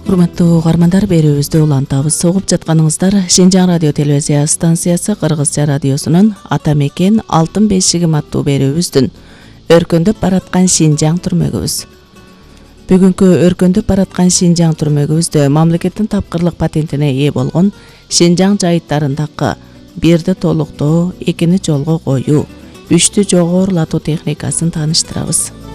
Урматтуу угармандар, берүүбүздү улантабыз. Согуп жатканыңыздар Шинжаң радио телевизия станциясы Кыргызча радиосунун Ата мекен алтын бешигим аттуу берүүбүздүн өркөндөп бараткан Шинжаң түрмөгүбүз. Бүгүнкү өркөндөп бараткан Шинжаң түрмөгүбүздө мамлекеттин тапкырлык патентине ээ болгон Шинжаң жайыттарындагы бирди толуктоо, экини жолго коюу, үчтү жогорулатуу техникасын тааныштырабыз.